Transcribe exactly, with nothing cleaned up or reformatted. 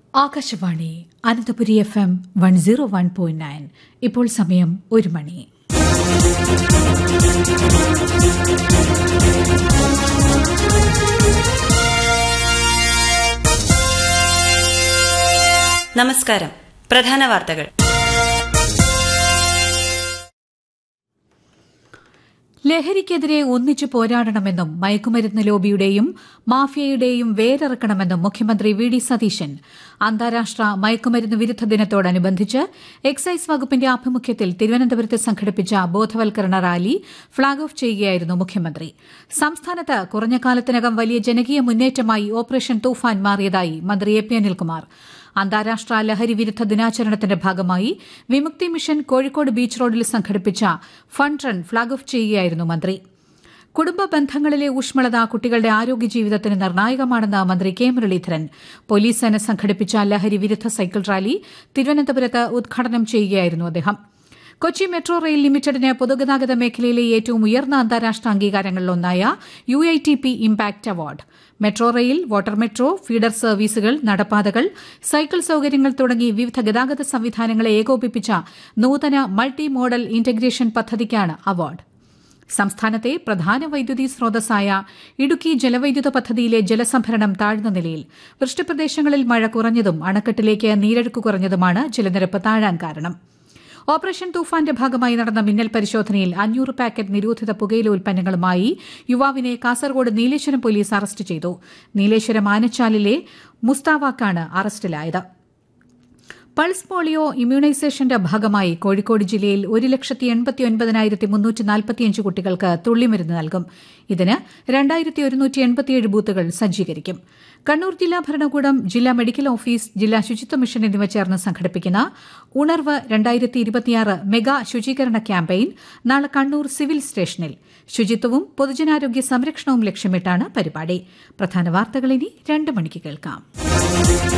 Akashvani Ananthapuri F M one zero one point nine. ഇപ്പോൾ സമയം ഒരു മണി. നമസ്കാരം. പ്രധാന വാർത്തകൾ. ലഹരിക്കെതിരെ ഒന്നിച്ചു പോരാടണമെന്നും മയക്കുമരുന്ന് ലോബിയുടെയും മാഫിയയുടെയും വേരറക്കണമെന്നും മുഖ്യമന്ത്രി വി ഡി സതീശൻ. അന്താരാഷ്ട്ര മയക്കുമരുന്ന് വിരുദ്ധ ദിനത്തോടനുബന്ധിച്ച് എക്സൈസ് വകുപ്പിന്റെ ആഭിമുഖ്യത്തിൽ തിരുവനന്തപുരത്ത് സംഘടിപ്പിച്ച ബോധവൽക്കരണ റാലി ഫ്ളാഗ് ഓഫ് ചെയ്യുകയായിരുന്നു മുഖ്യമന്ത്രി. സംസ്ഥാനത്ത് കുറഞ്ഞ കാലത്തിനകം വലിയ ജനകീയ മുന്നേറ്റമായി ഓപ്പറേഷൻ തൂഫാൻ മാറിയതായി മന്ത്രി എ പി അനിൽകുമാർ. അന്താരാഷ്ട്ര ലഹരി വിരുദ്ധ ദിനാചരണത്തിന്റെ ഭാഗമായി വിമുക്തി മിഷൻ കോഴിക്കോട് ബീച്ച് റോഡിൽ സംഘടിപ്പിച്ച ഫണ്ട് റൺ ഫ്ളാഗ് ഓഫ് ചെയ്യുകയായിരുന്നു മന്ത്രി. കുടുംബ ബന്ധങ്ങളിലെ ഊഷ്മളത കുട്ടികളുടെ ആരോഗ്യ ജീവിതത്തിന് നിർണായകമാണെന്ന് മന്ത്രി കെ മുരളീധരൻ. പോലീസ് സേന സംഘടിപ്പിച്ച ലഹരി വിരുദ്ധ സൈക്കിൾ റാലി തിരുവനന്തപുരത്ത് ഉദ്ഘാടനം ചെയ്യുകയായിരുന്നു അദ്ദേഹം. കൊച്ചി മെട്രോ റെയിൽ ലിമിറ്റഡിന് പൊതുഗതാഗത മേഖലയിലെ ഏറ്റവും ഉയർന്ന അന്താരാഷ്ട്ര അംഗീകാരങ്ങളിലൊന്നായ U I T P impact award. Metro rail, water metro, feeder സർവീസുകൾ, നടപ്പാതകൾ, സൈക്കിൾ സൌകര്യങ്ങൾ തുടങ്ങി വിവിധ ഗതാഗത സംവിധാനങ്ങളെ ഏകോപിപ്പിച്ച നൂതന മൾട്ടി മോഡൽ ഇന്റഗ്രേഷൻ പദ്ധതിക്കാണ് അവാർഡ്. സംസ്ഥാനത്തെ പ്രധാന വൈദ്യുതി സ്രോതസ്സായ ഇടുക്കി ജലവൈദ്യുത പദ്ധതിയിലെ ജലസംഭരണം താഴ്ന്ന നിലയിൽ. വൃഷ്ടിപ്രദേശങ്ങളിൽ മഴ കുറഞ്ഞതും അണക്കെട്ടിലേക്ക് നീരൊഴുക്ക് കുറഞ്ഞതുമാണ് ജലനിരപ്പ് താഴാൻ കാരണം. ഓപ്പറേഷൻ തൂഫാന്റെ ഭാഗമായി നടന്ന മിന്നൽ പരിശോധനയിൽ അഞ്ഞൂറ് പാക്കറ്റ് നിരോധിത പുകയില ഉൽപ്പന്നങ്ങളുമായി യുവാവിനെ കാസർഗോഡ് നീലേശ്വരം പോലീസ് അറസ്റ്റ് ചെയ്തു. നീലേശ്വരം ആനച്ചാലിലെ മുസ്താവാക്കാണ് അറസ്റ്റിലായത്. പൾസ് പോളിയോ ഇമ്മ്യൂണൈസേഷന്റെ ഭാഗമായി കോഴിക്കോട് ജില്ലയിൽ ഒരു ലക്ഷത്തി എൺപത്തി ഒൻപതിനായിരത്തി മുന്നൂറ്റി നാൽപ്പത്തിയഞ്ച് കുട്ടികൾക്ക് തുള്ളിമരുന്ന് നൽകും. ഇതിന് രണ്ടായിരത്തി ഒരുന്നൂറ്റി എൺപത്തിയേഴ് ബൂത്തുകൾ സജ്ജീകരിക്കും. കണ്ണൂർ ജില്ലാ ഭരണകൂടം, ജില്ലാ മെഡിക്കൽ ഓഫീസ്, ജില്ലാ ശുചിത്വ മിഷൻ എന്നിവ ചേർന്ന് സംഘടിപ്പിക്കുന്ന ഉണർവ് രണ്ടായിരത്തി ഇരുപത്തിയാറ് മെഗാ ശുചീകരണ ക്യാമ്പയിൻ നാളെ കണ്ണൂർ സിവിൽ സ്റ്റേഷനിൽ. ശുചിത്വവും പൊതുജനാരോഗ്യ സംരക്ഷണവും ലക്ഷ്യമിട്ടാണ് പരിപാടി. പ്രധാന വാർത്തകൾ ഇനി രണ്ട് മണിക്ക് കേൾക്കാം.